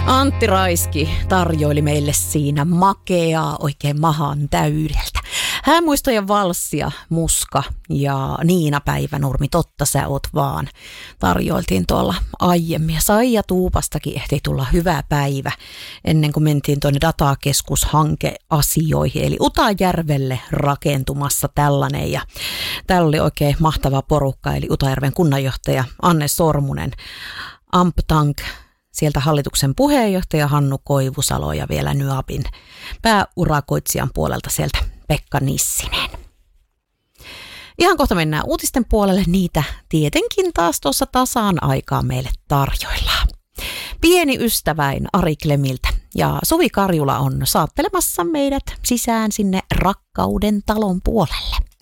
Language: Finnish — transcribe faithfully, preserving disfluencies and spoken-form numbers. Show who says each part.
Speaker 1: Antti Raiski tarjoili meille siinä makeaa oikein mahan täydeltä. Häämuistojen valssia, Muska ja Niina Päivänurmi, totta sä oot vaan. Tarjoiltiin tuolla aiemmin. Saija Tuupastakin ehti tulla hyvä päivä ennen kuin mentiin tuonne datakeskushankeasioihin. Eli Utajärvelle rakentumassa tällainen ja täällä oli oikein mahtava porukka. Eli Utajärven kunnanjohtaja Anne Sormunen, Amptank, sieltä hallituksen puheenjohtaja Hannu Koivusalo ja vielä NYABin pääurakoitsijan puolelta sieltä Pekka Nissinen. Ihan kohta mennään uutisten puolelle, niitä tietenkin taas tuossa tasaan aikaa meille tarjoillaan. Pieni ystäväin Ari Klemiltä ja Suvi Karjula on saattelemassa meidät sisään sinne Rakkauden talon puolelle.